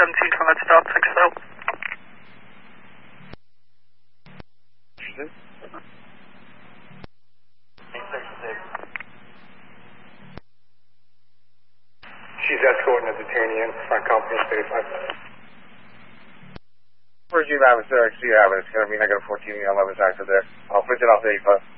17 from start 6 though. She's escorting a detainee in front company 35. Where's you have it, sir? I see you have it. It's going to be negative 14 11 active there. I'll print it off the 85.